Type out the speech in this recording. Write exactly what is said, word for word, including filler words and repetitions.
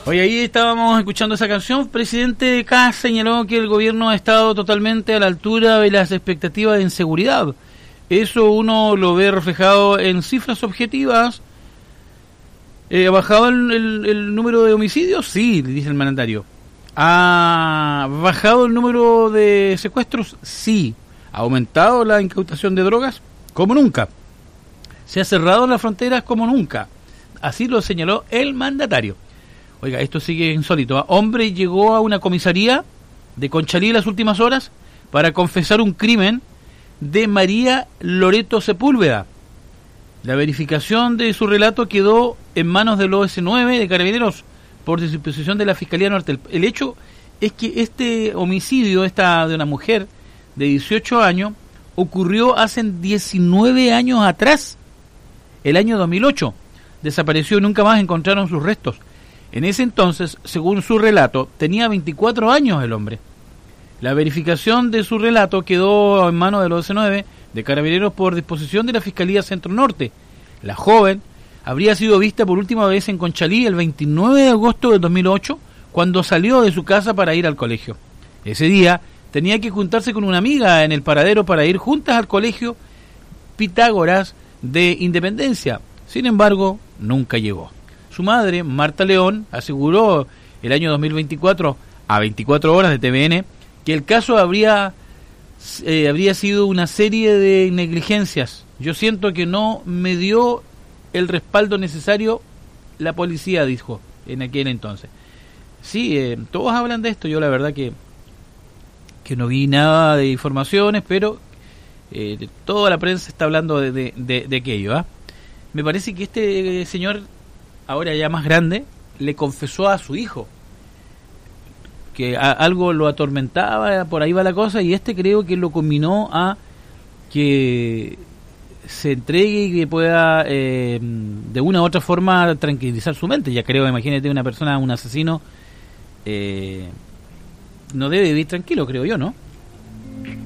Hoy ahí estábamos escuchando esa canción. Presidente Kast señaló que el gobierno ha estado totalmente a la altura de las expectativas de inseguridad. Eso uno lo ve reflejado en cifras objetivas. Eh, ¿Ha bajado el, el, el número de homicidios? Sí, dice el mandatario. ¿Ha bajado el número de secuestros? Sí. ¿Ha aumentado la incautación de drogas? Como nunca. ¿Se ha cerrado las fronteras? Como nunca. Así lo señaló el mandatario. Oiga, esto sigue insólito. ¿eh? Hombre llegó a una comisaría de Conchalí en las últimas horas para confesar un crimen de María Loreto Sepúlveda. La verificación de su relato quedó en manos del O S nueve de Carabineros por disposición de la Fiscalía Norte. El hecho es que este homicidio esta de una mujer de dieciocho años ocurrió hace diecinueve años atrás, el año dos mil ocho. Desapareció y nunca más encontraron sus restos. En ese entonces, según su relato, tenía veinticuatro años el hombre. La verificación de su relato quedó en manos del O S nueve de Carabineros por disposición de la Fiscalía Centro Norte. La joven habría sido vista por última vez en Conchalí el veintinueve de agosto del dos mil ocho, cuando salió de su casa para ir al colegio. Ese día tenía que juntarse con una amiga en el paradero para ir juntas al colegio Pitágoras de Independencia. Sin embargo, nunca llegó. Su madre, Marta León, aseguró el año dos mil veinticuatro a veinticuatro horas de T V N que el caso habría eh, habría sido una serie de negligencias. Yo siento que no me dio el respaldo necesario la policía, dijo en aquel entonces. Sí, eh, todos hablan de esto. Yo la verdad que que no vi nada de informaciones, pero eh, toda la prensa está hablando de, de, de, de aquello. ¿eh? Me parece que este señor, ahora ya más grande, le confesó a su hijo que a, algo lo atormentaba, por ahí va la cosa, y este creo que lo combinó a que se entregue y que pueda eh, de una u otra forma tranquilizar su mente. Ya creo, imagínate una persona, un asesino, eh, no debe vivir tranquilo, creo yo, ¿no?